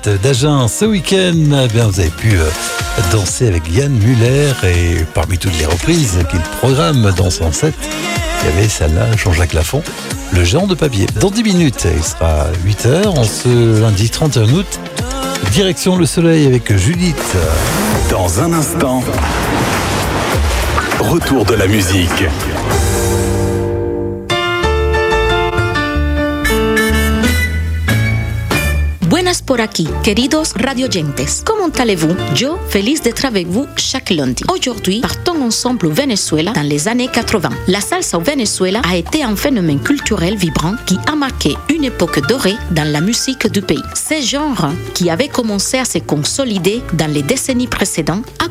d'Agen ce week-end, vous avez pu danser avec Yann Muller et parmi toutes les reprises qu'il programme dans son set, il y avait celle-là, Jean-Jacques Lafont, le géant de papier. Dans 10 minutes, il sera 8h, en ce lundi 31 août, direction le soleil avec Judith. Dans un instant, retour de la musique. Buenas por aquí, queridos radioyentes. Comment allez-vous? Yo, feliz d'être avec vous chaque lundi. Aujourd'hui, partons ensemble au Venezuela dans les années 80. La salsa au Venezuela a été un phénomène culturel vibrant qui a marqué une époque dorée dans la musique du pays. Ce genre, qui avait commencé à se consolider dans les décennies précédentes, a